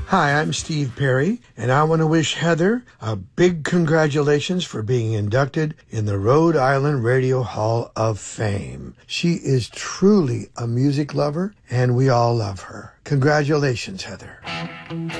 Hi, I'm Steve Perry, and I want to wish Heather a big congratulations for being inducted in the Rhode Island Radio Hall of Fame. She is truly a music lover, and we all love her. Congratulations, Heather.